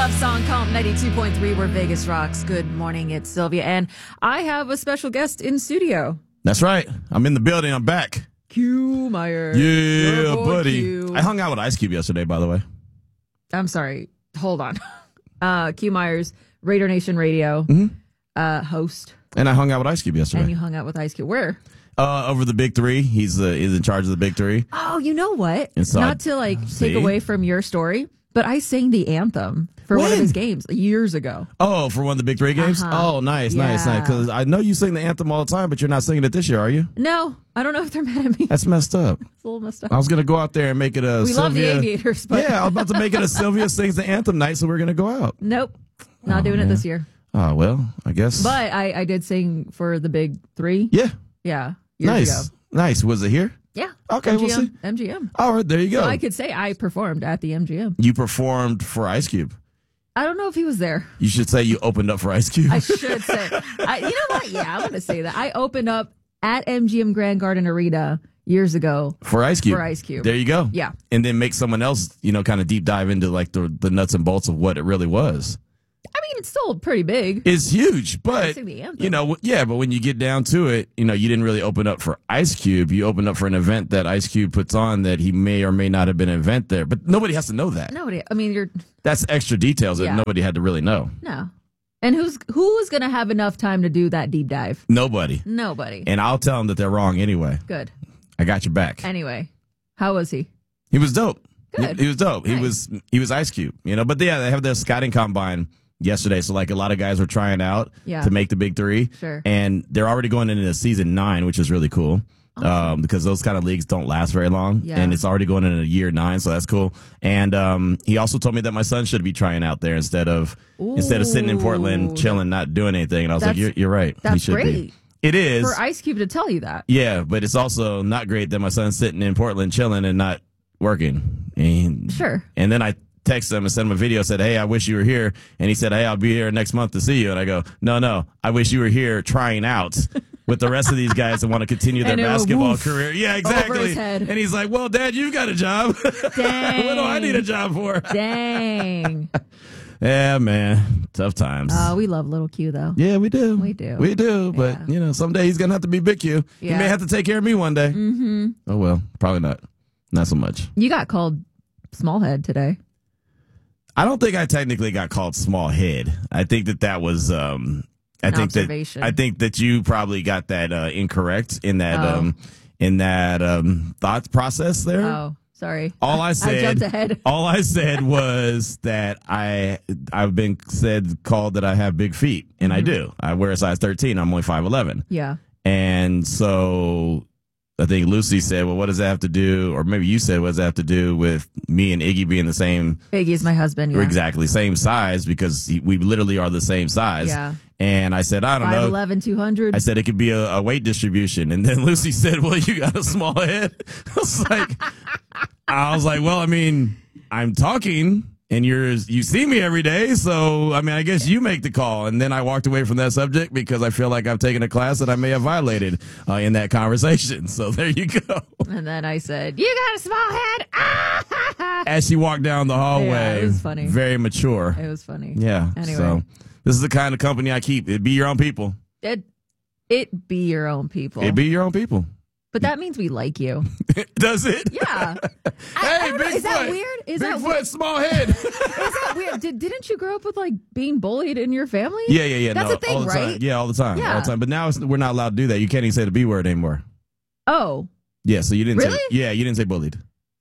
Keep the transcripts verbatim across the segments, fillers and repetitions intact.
Love song, Comp ninety-two point three, where Vegas rocks. Good morning, it's Sylvia, and I have a special guest in studio. That's right. I'm in the building. I'm back. Q Meyer. Yeah, buddy. Q. I hung out with Ice Cube yesterday, by the way. I'm sorry. Hold on. Uh, Q Myers, Raider Nation Radio Mm-hmm. uh, host. And I hung out with Ice Cube yesterday. And you hung out with Ice Cube. Where? Uh, over the Big Three. He's uh, he's in charge of the Big Three. Oh, you know what? Inside. Not to like See? take away from your story, but I sang the anthem for one of When? his games years ago. Oh, for one of the Big Three games? Uh-huh. Oh, nice, nice, Yeah. nice. Because I know you sing the anthem all the time, but you're not singing it this year, are you? No, I don't know if they're mad at me. That's messed up. It's a little messed up. I was going to go out there and make it a We love the Sylvia. Aviators, but Yeah, I was about to make it a Sylvia sings the anthem night, so we're going to go out. nope, not Oh, doing it man. this year. Oh, well, I guess. But I, I did sing for the big three. yeah, Yeah, years nice. ago. Nice. Was it here? Yeah. Okay, M G M, we'll see. M G M. All right, there you go. So I could say I performed at the M G M. You performed for Ice Cube. I don't know if he was there. You should say you opened up for Ice Cube. I should say. I, you know what? Yeah, I'm going to say that. I opened up at M G M Grand Garden Arena years ago. For Ice Cube. For Ice Cube. There you go. Yeah. And then make someone else, you know, kind of deep dive into like the, the nuts and bolts of what it really was. I mean, it's still pretty big. It's huge, but, sing the anthem. you know, yeah, but when you get down to it, you know, you didn't really open up for Ice Cube. You opened up for an event that Ice Cube puts on that he may or may not have been an event there. But nobody has to know that. Nobody. I mean, you're That's extra details that Yeah. nobody had to really know. no. And who's who is going to have enough time to do that deep dive? Nobody. Nobody. And I'll tell them that they're wrong anyway. Good. I got your back. Anyway, how was he? He was dope. Good. He, he was dope. He Nice. was he was Ice Cube, you know. But yeah, they have their scouting combine yesterday, so like a lot of guys were trying out Yeah. to make the Big Three. Sure. And they're already going into season nine, which is really cool. Um, because those kind of leagues don't last very long, Yeah. and it's already going into year nine, so that's cool. And um, he also told me that my son should be trying out there instead of instead of sitting in Portland Ooh. chilling, not doing anything. And I was like, That's- "You're, you're right. he that's should be." great. It is. For Ice Cube to tell you that. Yeah, but it's also not great that my son's sitting in Portland chilling and not working. And, Sure. And then I texted him and sent him a video, said, "Hey, I wish you were here." And he said, "Hey, I'll be here next month to see you." And I go, "No, no, I wish you were here trying out with the rest of these guys that want to continue their And it went basketball woof career." Yeah, over exactly. his head. And he's like, "Well, Dad, you got a job. Dang. What do I need a job for?" Dang. Yeah, man. Tough times. Oh, we love little Q though. Yeah, we do. We do. We do. But, Yeah. you know, someday he's going to have to be Big Q. He Yeah. may have to take care of me one day. Mm-hmm. Oh, well, probably not. Not so much. You got called Smallhead today. I don't think I technically got called small head. I think that that was, um, I An think that, observation. I think that you probably got that, uh, incorrect in that, Oh. um, in that, um, thought process there. Oh, sorry. All I I said, jumped ahead. all I said was that I, I've been said, called that I have big feet, and Mm-hmm. I do. I wear a size thirteen. I'm only five eleven. Yeah. And so I think Lucy said, well, what does that have to do? Or maybe you said, what does that have to do with me and Iggy being the same, Iggy's my husband. Yeah. exactly same size? Because he, we literally are the same size. Yeah. And I said, I don't five know. eleven, two hundred. I said it could be a, a weight distribution. And then Lucy said, well, you got a small head. I was like, I was like, well, I mean, I'm talking and you're, you see me every day. So, I mean, I guess you make the call. And then I walked away from that subject because I feel like I've taken a class that I may have violated uh, in that conversation. So there you go. And then I said, you got a small head. Ah! As she walked down the hallway, Yeah, it was funny. very mature. It was funny. Yeah. Anyway. So this is the kind of company I keep. It be your own people. It, it be your own people. It be your own people. but that means we like you. Does it? Yeah. I- I Hey, don't know. Bigfoot. Is that weird? Is that Bigfoot, weird? small head. Is that weird? Did, didn't you grow up with like being bullied in your family? Yeah, yeah, yeah. That's no, a thing, all the right? Time. Yeah, all the time. Yeah. All the time. But now it's, we're not allowed to do that. You can't even say the B word anymore. Oh, Yeah, so you didn't say Really? yeah, you didn't say bullied.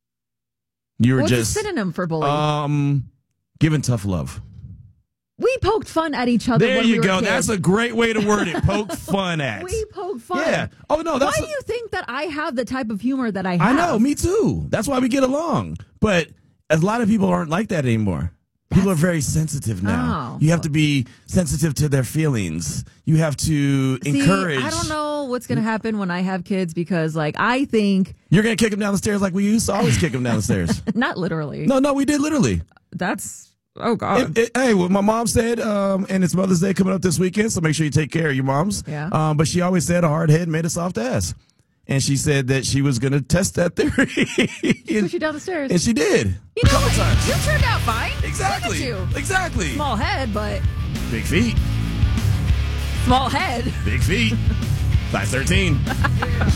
You were what's just a synonym for bully? um giving tough love. we poked fun at each other. There when you we were go. kids. That's a great way to word it. Poke fun at. We poke fun. Yeah. Oh no, that's Why do you think that I have the type of humor that I have? I know, me too. That's why we get along. But a lot of people aren't like that anymore. People are very sensitive now. Oh. You have to be sensitive to their feelings. You have to See, encourage. I don't know what's going to happen when I have kids because, like, I think, You're going to kick them down the stairs like we used to always kick them down the stairs. not literally. No, no, we did literally. That's, oh, God. It- it- hey, what my mom said, um, and it's Mother's Day coming up this weekend, so make sure you take care of your moms. Yeah. Um, but she always said a hard head made a soft ass. and she said that she was going to test that theory. and, Push you down the stairs. and she did. You know what? times. You turned out fine. Exactly. Look at you. Exactly. Small head, but Big feet. small head. Big feet. five thirteen.